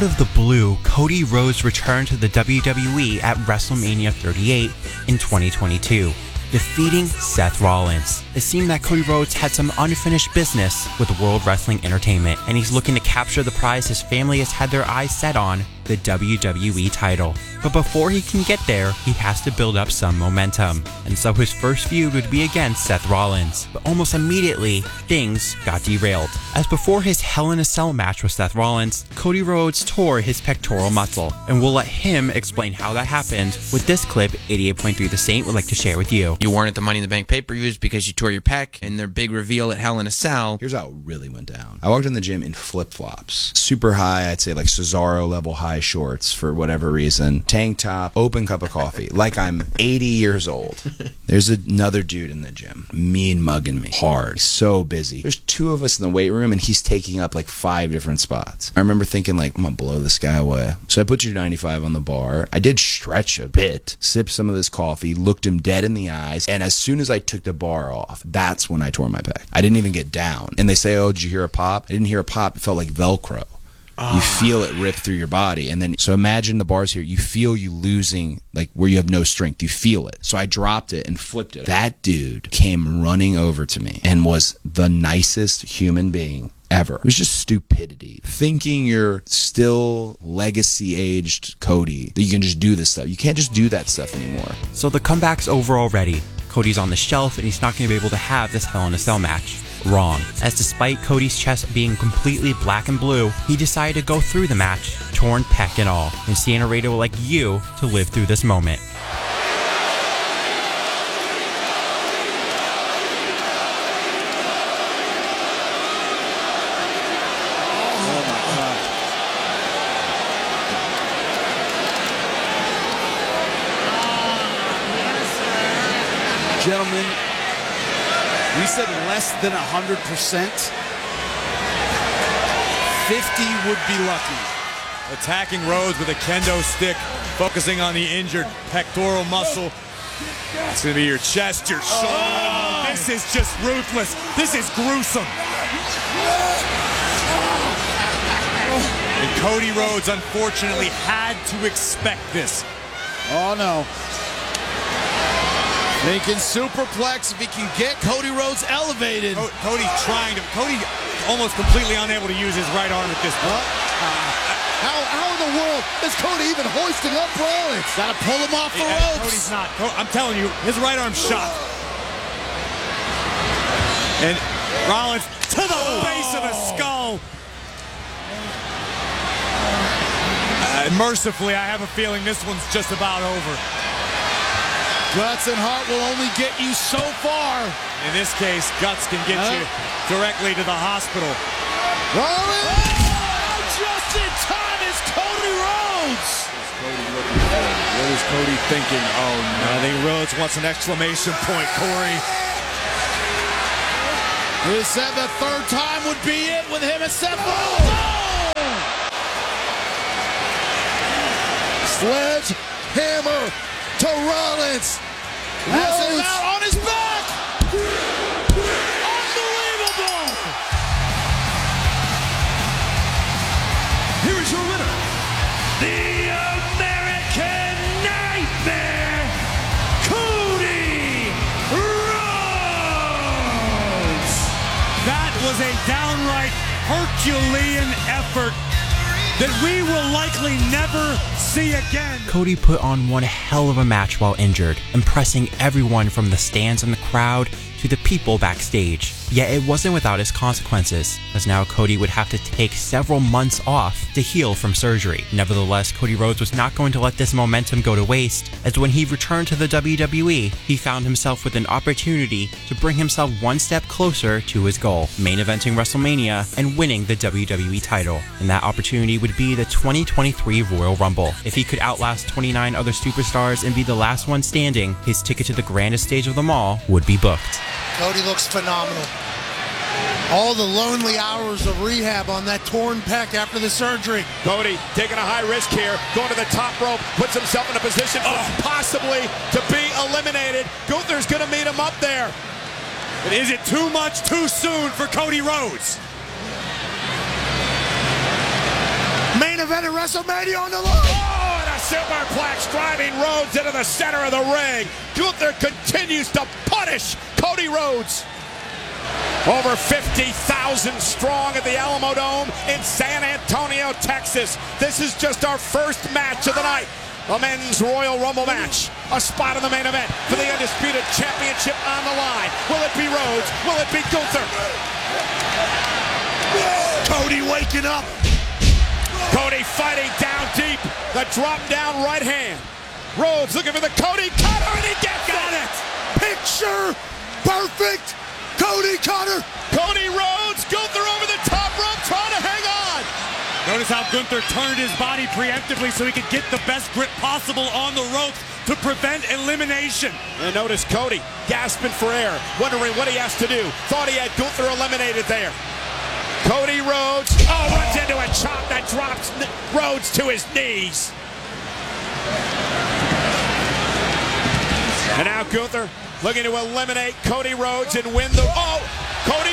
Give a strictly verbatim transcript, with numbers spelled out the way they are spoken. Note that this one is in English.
Out of the blue, Cody Rhodes returned to the W W E at WrestleMania thirty-eight in twenty twenty-two, defeating Seth Rollins. It seemed that Cody Rhodes had some unfinished business with World Wrestling Entertainment, and he's looking to capture the prize his family has had their eyes set on, the W W E title. But before he can get there, he has to build up some momentum. And so his first feud would be against Seth Rollins. But almost immediately, things got derailed. As before his Hell in a Cell match with Seth Rollins, Cody Rhodes tore his pectoral muscle. And we'll let him explain how that happened with this clip eighty-eight point three The Saint would like to share with you. You weren't at the Money in the Bank pay-per-views because you tore your pec, and their big reveal at Hell in a Cell. Here's how it really went down. I walked in the gym in flip-flops. Super high, I'd say like Cesaro level high shorts for whatever reason. Tank top, open cup of coffee. Like I'm eighty years old. There's another dude in the gym. Mean mugging me. Hard. So busy. There's two of us in the weight room and he's taking up like five different spots. I remember thinking like, I'm gonna blow this guy away. So I put your ninety-five on the bar. I did stretch a bit. Sipped some of this coffee. Looked him dead in the eyes. And as soon as I took the bar off, that's when I tore my pec. I didn't even get down. And they say, oh, did you hear a pop? I didn't hear a pop. It felt like Velcro. You feel it rip through your body. And then, so imagine the bars here. You feel you losing, like where you have no strength. You feel it. So I dropped it and flipped it. That dude came running over to me and was the nicest human being ever. It was just stupidity. Thinking you're still legacy-aged Cody, that you can just do this stuff. You can't just do that stuff anymore. So the comeback's over already. Cody's on the shelf and he's not going to be able to have this Hell in a Cell match. Wrong, as despite Cody's chest being completely black and blue, he decided to go through the match, torn pec and all, and Sienna Rado would like you to live through this moment. Gentlemen, we said less than one hundred percent. fifty would be lucky. Attacking Rhodes with a kendo stick, focusing on the injured pectoral muscle. It's going to be your chest, your shoulder. Oh. This is just ruthless. This is gruesome. And Cody Rhodes, unfortunately, had to expect this. Oh, no. Thinking superplex if he can get Cody Rhodes elevated. Co Cody trying to, Cody almost completely unable to use his right arm at this point. Uh, how, how in the world is Cody even hoisting up Rollins? Gotta pull him off the yeah, ropes. Cody's not, I'm telling you, his right arm's shot. And Rollins to the oh. base of the skull. Uh, mercifully, I have a feeling this one's just about over. Guts and heart will only get you so far. In this case, guts can get huh? you directly to the hospital. Rollins! Oh, just in time is Cody Rhodes! What's Cody looking for? What is Cody thinking? Oh, no. I think Rhodes wants an exclamation point, Corey. He said the third time would be it with him and Seth Rollins. Oh! Sledgehammer to Rollins. Has him out on his back. Unbelievable. Here is your winner, the American Nightmare, Cody Rhodes. That was a downright Herculean effort that we will likely never see again. Cody put on one hell of a match while injured, impressing everyone from the stands and the crowd to the people backstage. Yet it wasn't without its consequences, as now Cody would have to take several months off to heal from surgery. Nevertheless, Cody Rhodes was not going to let this momentum go to waste, as when he returned to the W W E, he found himself with an opportunity to bring himself one step closer to his goal, main eventing WrestleMania and winning the W W E title. And that opportunity would be the twenty twenty-three Royal Rumble. If he could outlast twenty-nine other superstars and be the last one standing, his ticket to the grandest stage of them all would be booked. Cody looks phenomenal. All the lonely hours of rehab on that torn pec after the surgery. Cody taking a high risk here, going to the top rope, puts himself in a position for oh. possibly to be eliminated. Gunther's going to meet him up there. But is it too much too soon for Cody Rhodes? Main event of WrestleMania on the line. Oh, and a superplex driving Rhodes into the center of the ring. Gunther continues to punish Cody Rhodes. Over fifty thousand strong at the Alamo Dome in San Antonio, Texas. This is just our first match of the night. A men's Royal Rumble match. A spot in the main event for the Undisputed Championship on the line. Will it be Rhodes? Will it be Gunther? Cody waking up. Cody fighting down deep. The drop down right hand. Rhodes looking for the Cody cutter, and he gets it. Picture perfect. Cody cutter. Cody Rhodes, Gunther over the top rope, trying to hang on. Notice how Gunther turned his body preemptively so he could get the best grip possible on the ropes to prevent elimination. And notice Cody gasping for air, wondering what he has to do. Thought he had Gunther eliminated there. Cody Rhodes, oh, runs into a chop that drops Rhodes to his knees. And now Gunther looking to eliminate Cody Rhodes and win the... Oh, Cody